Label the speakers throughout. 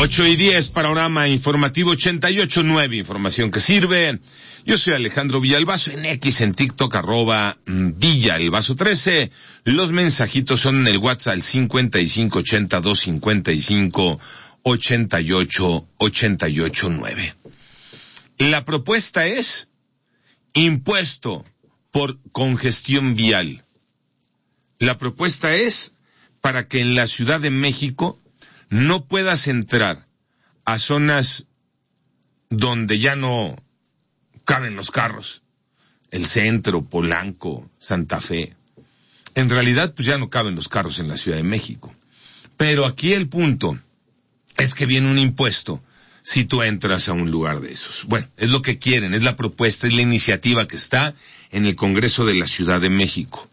Speaker 1: 8:10, panorama informativo 88.9, información que sirve. Yo soy Alejandro Villalbazo, en X, en TikTok, @Villalbazo13. Los mensajitos son en el WhatsApp al 5582558889. La propuesta es impuesto por congestión vial. La propuesta es para que en la Ciudad de México no puedas entrar a zonas donde ya no caben los carros. El centro, Polanco, Santa Fe. En realidad, pues ya no caben los carros en la Ciudad de México. Pero aquí el punto es que viene un impuesto si tú entras a un lugar de esos. Bueno, es lo que quieren, es la propuesta, es la iniciativa que está en el Congreso de la Ciudad de México.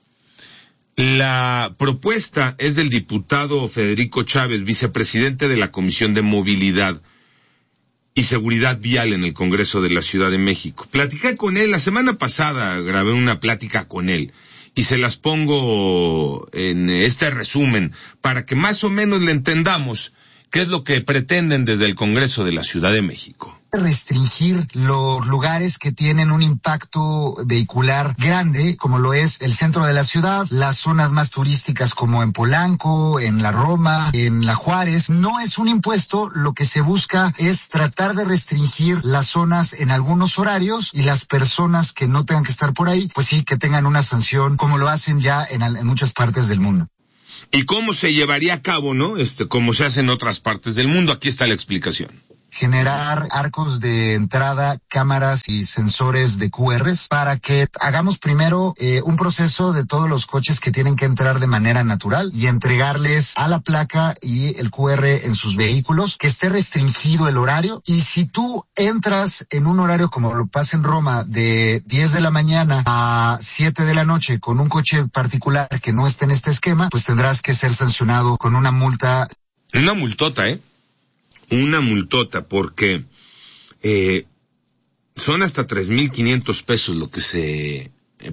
Speaker 1: La propuesta es del diputado Federico Chávez, vicepresidente de la Comisión de Movilidad y Seguridad Vial en el Congreso de la Ciudad de México. Platiqué con él, la semana pasada grabé una plática con él y se las pongo en este resumen para que más o menos le entendamos qué es lo que pretenden desde el Congreso de la Ciudad de México.
Speaker 2: Restringir los lugares que tienen un impacto vehicular grande, como lo es el centro de la ciudad, las zonas más turísticas como en Polanco, en la Roma, en la Juárez. No es un impuesto, lo que se busca es tratar de restringir las zonas en algunos horarios y las personas que no tengan que estar por ahí, pues sí, que tengan una sanción, como lo hacen ya en muchas partes del mundo.
Speaker 1: ¿Y cómo se llevaría a cabo, no? Como se hace en otras partes del mundo. Aquí está la explicación.
Speaker 2: Generar arcos de entrada, cámaras y sensores de QRs para que hagamos primero un proceso de todos los coches que tienen que entrar de manera natural y entregarles a la placa y el QR en sus vehículos, que esté restringido el horario. Y si tú entras en un horario como lo pasa en Roma de 10 de la mañana a 7 de la noche con un coche particular que no esté en este esquema, pues tendrás que ser sancionado con una multa.
Speaker 1: Una multota, una multota, porque son hasta 3,500 pesos lo que se